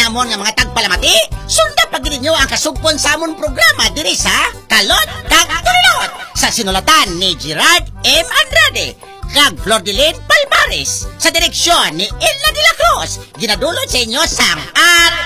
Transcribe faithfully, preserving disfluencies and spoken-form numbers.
namon nga mga tagpalamati, sunda pag ninyo ang kasugpon sa amon programa diri sa Kalot kag Tulot sa sinulatan ni Gerard M. Andrade kag Flordeline Palmares sa direksyon ni Elna de la Cruz. Ginadulot sa inyo sang R